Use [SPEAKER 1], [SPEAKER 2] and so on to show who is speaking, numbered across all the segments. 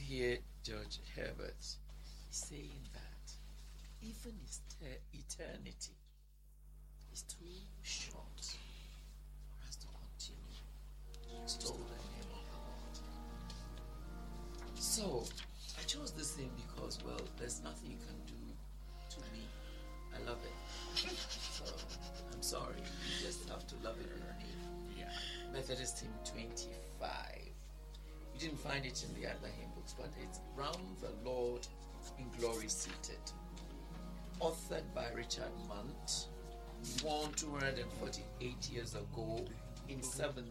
[SPEAKER 1] hear George Herbert saying that even eternity is too short for us to continue to extol the name of the Lord. So, I chose this thing because, well, there's nothing you can do to me. I love it. So, I'm sorry. You just have to love it underneath.
[SPEAKER 2] Yeah.
[SPEAKER 1] Methodist Hymn 25. You didn't find it in the other hymn books, but it's Round the Lord in Glory Seated. Authored by Richard Munt. Born 248 years ago in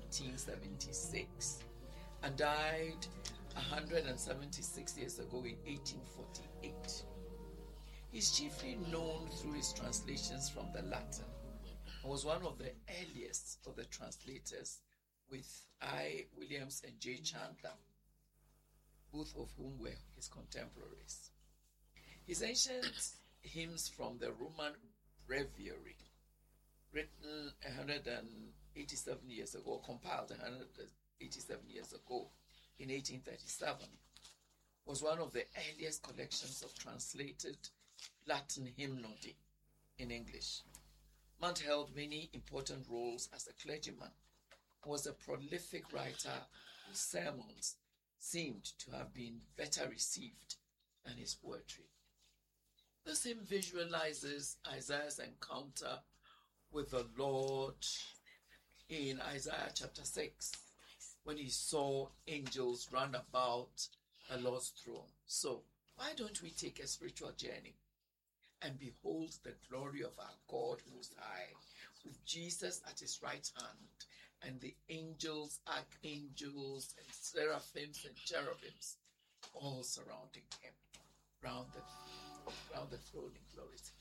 [SPEAKER 1] 1776 and died 176 years ago in 1848. He's chiefly known through his translations from the Latin and was one of the earliest of the translators, with I. Williams and J. Chandler, both of whom were his contemporaries. His ancient hymns from the Roman Breviary, written 187 years ago, compiled 187 years ago in 1837, was one of the earliest collections of translated Latin hymnody in English. Munt held many important roles as a clergyman, was a prolific writer whose sermons seemed to have been better received than his poetry. This hymn visualizes Isaiah's encounter with the Lord in Isaiah chapter 6, when he saw angels round about the Lord's throne. So, why don't we take a spiritual journey and behold the glory of our God Most High, with Jesus at his right hand, and the angels, archangels, and seraphims and cherubims all surrounding him round the throne in glory.